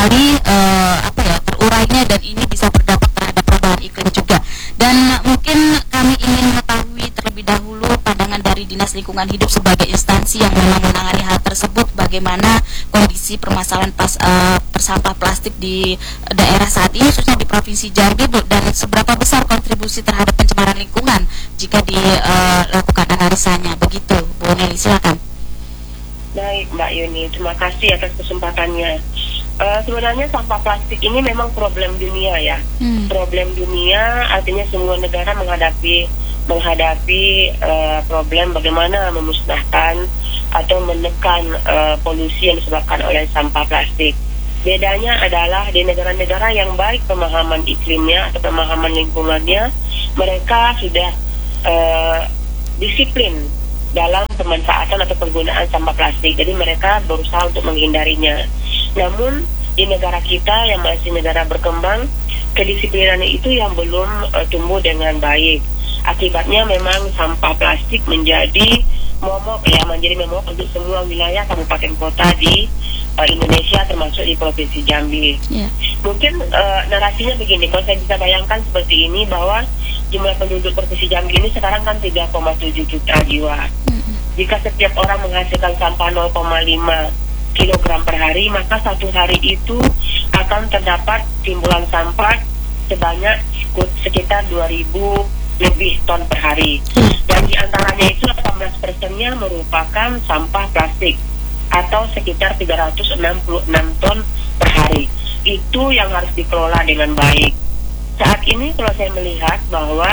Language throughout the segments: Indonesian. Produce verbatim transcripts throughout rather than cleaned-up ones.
sekali uh, apa ya terurainya, dan ini bisa berdampak terhadap perubahan iklim juga. Dan mungkin kami ingin mengetahui terlebih dahulu pandangan dari Dinas Lingkungan Hidup sebagai instansi yang memang menangani hal tersebut, bagaimana kondisi permasalahan pas, uh, persampah plastik di daerah saat ini, khususnya di Provinsi Jambi, Bu, dan seberapa besar kontribusi terhadap pencemaran lingkungan jika dilakukan uh, analisanya. Begitu, Bu Nelly, silakan. Baik, Mbak Yuni, terima kasih atas kesempatannya. Uh, sebenarnya sampah plastik ini memang problem dunia ya. Hmm. Problem dunia artinya semua negara menghadapi menghadapi uh, problem bagaimana memusnahkan atau menekan uh, polusi yang disebabkan oleh sampah plastik. Bedanya adalah di negara-negara yang baik pemahaman iklimnya atau pemahaman lingkungannya, mereka sudah uh, disiplin dalam pemanfaatan atau penggunaan sampah plastik. Jadi mereka berusaha untuk menghindarinya. Namun di negara kita yang masih negara berkembang, kedisiplinannya itu yang belum uh, tumbuh dengan baik. Akibatnya memang sampah plastik menjadi momok ya, menjadi momok untuk semua wilayah kabupaten kota di uh, Indonesia, termasuk di Provinsi Jambi. Yeah. Mungkin uh, narasinya begini, kalau saya bisa bayangkan seperti ini, bahwa jumlah penduduk Provinsi Jambi ini sekarang kan tiga koma tujuh juta jiwa. Mm-hmm. Jika setiap orang menghasilkan sampah nol koma lima kilogram per hari, maka satu hari itu akan terdapat timbulan sampah sebanyak sekitar dua ribu lebih ton per hari. Dan di antaranya itu delapan belas persennya merupakan sampah plastik atau sekitar tiga ratus enam puluh enam ton per hari. Itu yang harus dikelola dengan baik. Saat ini kalau saya melihat bahwa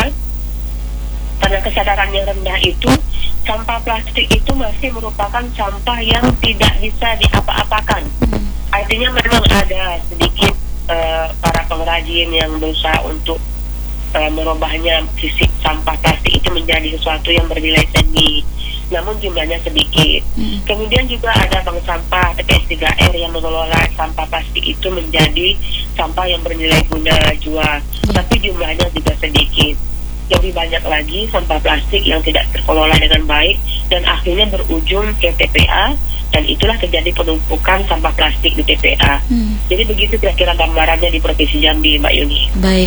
karena kesadaran yang rendah itu, sampah plastik itu masih merupakan sampah yang tidak bisa diapa-apakan. Artinya memang ada sedikit uh, para pengrajin yang berusaha untuk uh, merubahnya fisik sampah plastik itu menjadi sesuatu yang bernilai seni, namun jumlahnya sedikit. Hmm. Kemudian juga ada bank sampah T P S tiga R yang mengelola sampah plastik itu menjadi sampah yang bernilai guna jual, hmm. tapi jumlahnya juga sedikit. Lebih banyak lagi sampah plastik yang tidak terkelola dengan baik dan akhirnya berujung ke T P A, dan itulah terjadi penumpukan sampah plastik di T P A. Hmm. Jadi begitu kira-kira gambarannya di Provinsi Jambi, Mbak Yuni. Baik.